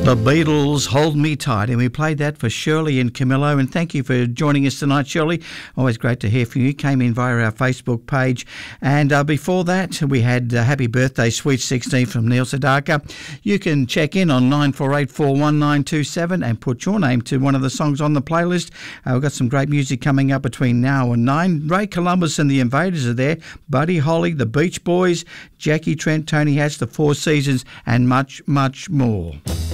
The Beatles, Hold Me Tight, and we played that for Shirley and Camillo, and thank you for joining us tonight, Shirley. Always great to hear from you. Came in via our Facebook page, and before that we had Happy Birthday Sweet 16 from Neil Sedaka. You can check in on 94841927 and put your name to one of the songs on the playlist. We've got some great music coming up between now and 9. Ray Columbus and the Invaders are there, Buddy Holly, the Beach Boys, Jackie Trent, Tony Hatch, the Four Seasons, and much, much more.